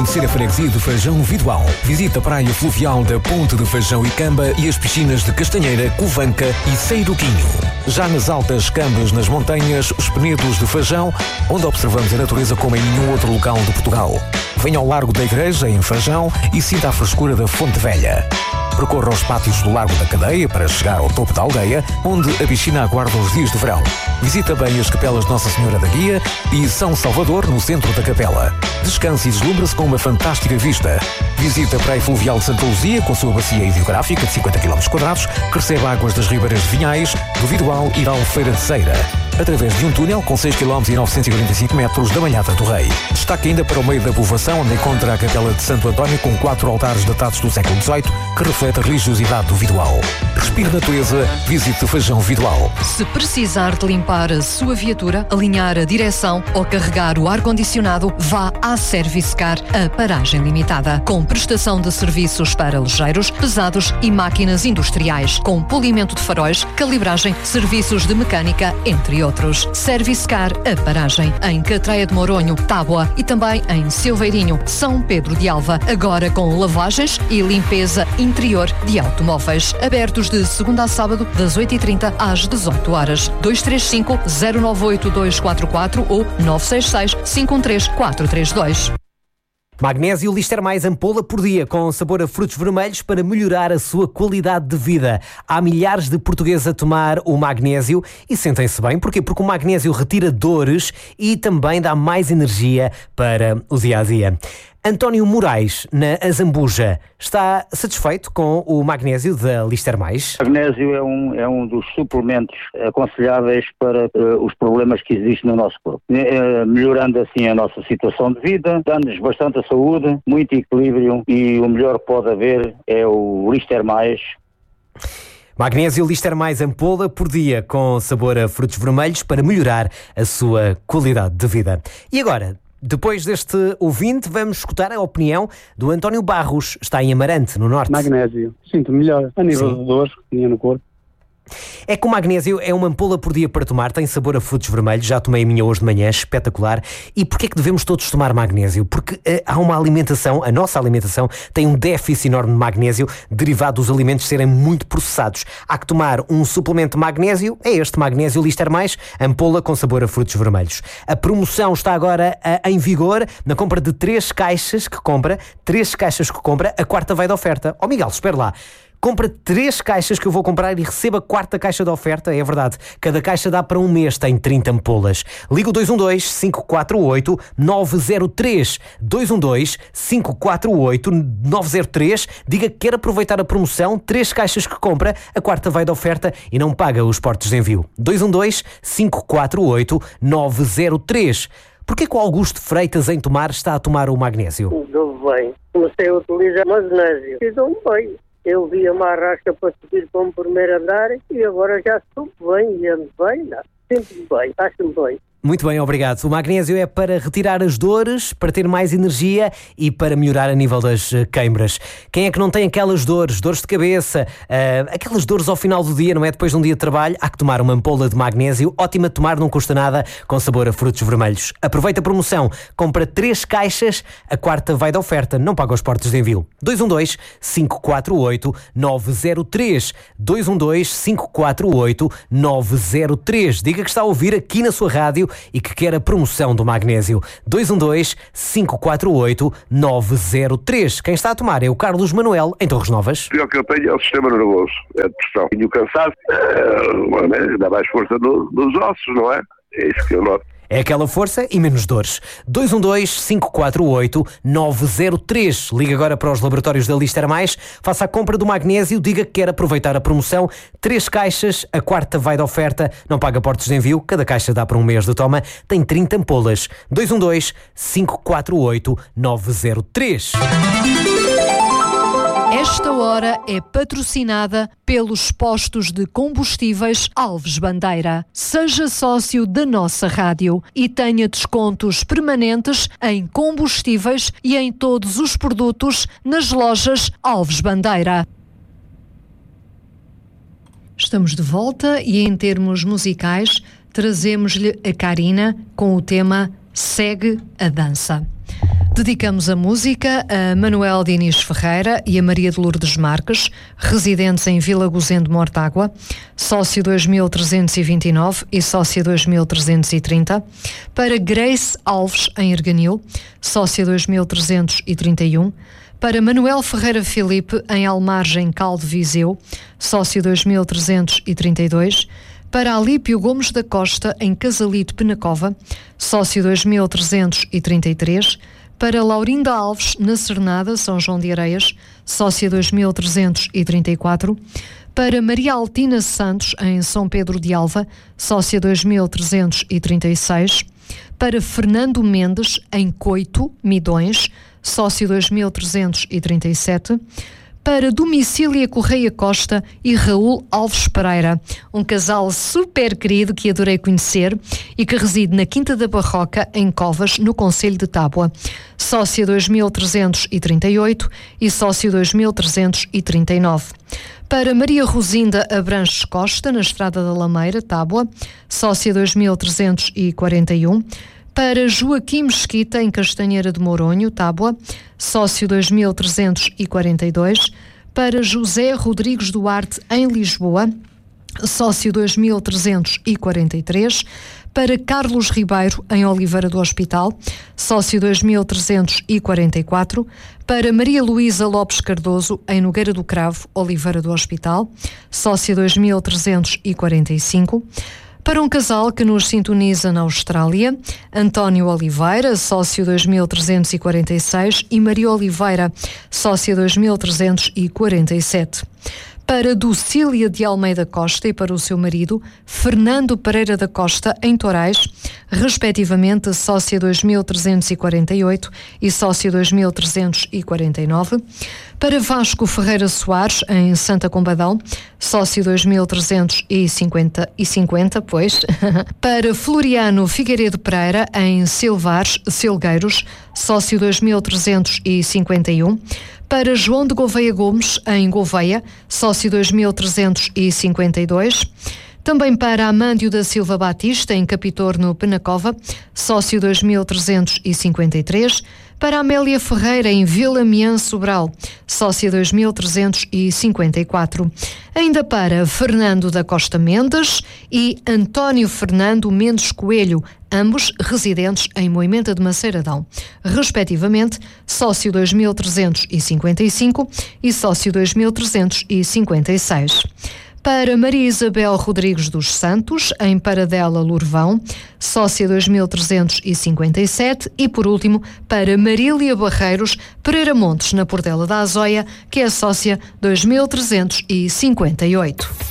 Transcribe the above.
conhecer a freguesia de Fajão Vidoal. Visita a praia fluvial da Ponte de Fajão e Camba e as piscinas de Castanheira, Covanca e Seiruquinho. Já nas altas Cambas, nas montanhas, os Penedos de Fajão, onde observamos a natureza como em nenhum outro local de Portugal. Venha ao Largo da Igreja, em Fajão, e sinta a frescura da Fonte Velha. Percorra os pátios do Largo da Cadeia para chegar ao topo da aldeia, onde a piscina aguarda os dias de verão. Visita bem as capelas Nossa Senhora da Guia e São Salvador, no centro da capela. Descanse e deslumbre-se com uma fantástica vista. Visita a Praia Fluvial de Santa Luzia, com sua bacia hidrográfica de 50 km², que recebe águas das ribeiras de Vinhais, do Vidoal e da Albufeira de Ceira, através de um túnel com 6 km e 945 metros da Malhada do Rei. Destaque ainda para o meio da povoação, onde encontra a capela de Santo António, com 4 altares datados do século XVIII, que reflete a religiosidade do Vidoal. Respire natureza, visite Fajão Vidoal. Se precisar de limpar a sua viatura, alinhar a direção ou carregar o ar-condicionado, vá à Service Car, a paragem limitada, com prestação de serviços para ligeiros, pesados e máquinas industriais, com polimento de faróis, calibragem, serviços de mecânica, entre outros. Service Car, a paragem, em Catreia de Moronho, Tábua e também em Silveirinho, São Pedro de Alva, agora com lavagens e limpeza interior de automóveis. Abertos de segunda a sábado, das 8h30 às 18h. 235-098-244 ou 966-513-432. Magnésio Lister Mais ampola por dia, com sabor a frutos vermelhos, para melhorar a sua qualidade de vida. Há milhares de portugueses a tomar o magnésio e sentem-se bem. Porquê? Porque o magnésio retira dores e também dá mais energia para o dia-a-dia. António Moraes, na Azambuja, está satisfeito com o magnésio da Lister Mais? O magnésio é um dos suplementos aconselháveis para os problemas que existem no nosso corpo, melhorando assim a nossa situação de vida, dando-nos bastante saúde, muito equilíbrio, e o melhor que pode haver é o Lister Mais. Magnésio Lister Mais ampola por dia, com sabor a frutos vermelhos, para melhorar a sua qualidade de vida. E agora, depois deste ouvinte, vamos escutar a opinião do António Barros. Está em Amarante, no Norte. Magnésio. Sinto melhor a nível de dores que tinha no corpo. É que o magnésio é uma ampola por dia para tomar, tem sabor a frutos vermelhos, já tomei a minha hoje de manhã, espetacular. E porquê é que devemos todos tomar magnésio? Porque há uma alimentação, a nossa alimentação tem um déficit enorme de magnésio, derivado dos alimentos serem muito processados. Há que tomar um suplemento de magnésio, é este Magnésio Lister Mais, ampola com sabor a frutos vermelhos. A promoção está agora em vigor. Na compra de 3 caixas que compra, a quarta vai de oferta. Oh Miguel, espera lá. Compra 3 caixas que eu vou comprar e receba a 4ª caixa de oferta. É verdade, cada caixa dá para um mês, tem 30 ampolas. Liga o 212-548-903. 212-548-903. Diga que quer aproveitar a promoção. 3 caixas que compra, a 4ª vai de oferta e não paga os portos de envio. 212-548-903. Porquê que o Augusto Freitas, em Tomar, está a tomar o magnésio? Dou bem. Comecei a utilizar magnésio e dou bem. Eu vi uma arrasca para subir para um primeiro andar e agora já estou bem e ando bem. Sinto-me bem, acho-me bem. Muito bem, obrigado. O magnésio é para retirar as dores, para ter mais energia e para melhorar a nível das queimbras. Quem é que não tem aquelas dores de cabeça, aquelas dores ao final do dia, não é? Depois de um dia de trabalho, há que tomar uma ampola de magnésio, ótima de tomar, não custa nada, com sabor a frutos vermelhos. Aproveita a promoção, compra 3 caixas, a 4ª vai de oferta, não paga os portos de envio. 212-548-903. 212-548-903. Diga que está a ouvir aqui na sua rádio e que quer a promoção do magnésio. 212-548-903. Quem está a tomar é o Carlos Manuel, em Torres Novas. O pior que eu tenho é o sistema nervoso, é a depressão. Tenho cansaço, dá mais força nos ossos, não é? É isso que eu noto. É aquela força e menos dores. 212-548-903. Liga agora para os laboratórios da Lister Mais, faça a compra do magnésio, diga que quer aproveitar a promoção. 3 caixas, a 4ª vai de oferta, não paga portos de envio, cada caixa dá para um mês de toma, tem 30 ampolas. 212-548-903. Esta hora é patrocinada pelos postos de combustíveis Alves Bandeira. Seja sócio da nossa rádio e tenha descontos permanentes em combustíveis e em todos os produtos nas lojas Alves Bandeira. Estamos de volta e, em termos musicais, trazemos-lhe a Karina com o tema Segue a Dança. Dedicamos a música a Manuel Diniz Ferreira e a Maria de Lourdes Marques, residentes em Vila Gozende Mortágua, sócio 2329 e sócio 2330. Para Grace Alves, em Erganil, sócio 2331. Para Manuel Ferreira Filipe, em Almargem, Calde Viseu, sócio 2332. Para Alípio Gomes da Costa, em Casalito, Penacova, sócio 2333. Para Laurinda Alves, na Cernada, São João de Areias, sócia 2334. Para Maria Altina Santos, em São Pedro de Alva, sócia 2336. Para Fernando Mendes, em Coito, Midões, sócio 2337. Para Domicília Correia Costa e Raul Alves Pereira, um casal super querido que adorei conhecer e que reside na Quinta da Barroca, em Covas, no concelho de Tábua, sócio 2338 e sócio 2339. Para Maria Rosinda Abranches Costa, na Estrada da Lameira, Tábua, sócia 2341. Para Joaquim Mesquita, em Castanheira de Mouronho, Tábua, sócio 2342. Para José Rodrigues Duarte, em Lisboa, sócio 2343. Para Carlos Ribeiro, em Oliveira do Hospital, sócio 2344. Para Maria Luísa Lopes Cardoso, em Nogueira do Cravo, Oliveira do Hospital, sócio 2345. Para um casal que nos sintoniza na Austrália, António Oliveira, sócio 2346, e Maria Oliveira, sócia 2347. Para Docília de Almeida Costa e para o seu marido, Fernando Pereira da Costa, em Torais, respectivamente sócia 2348 e sócia 2349. Para Vasco Ferreira Soares, em Santa Combadão, sócio 2350, pois. Para Floriano Figueiredo Pereira, em Silvares, Silgueiros, sócio 2351. Para João de Gouveia Gomes, em Gouveia, sócio 2352. Também para Amândio da Silva Batista, em Capitorno, Penacova, sócio 2353. Para Amélia Ferreira, em Vila Mian Sobral, sócia 2354. Ainda para Fernando da Costa Mendes e António Fernando Mendes Coelho, ambos residentes em Moimenta de Maceiradão, respectivamente, sócio 2355 e sócio 2356. Para Maria Isabel Rodrigues dos Santos, em Paradela, Lourvão, sócia 2357. E, por último, para Marília Barreiros Pereira Montes, na Pordela da Azóia, que é sócia 2358.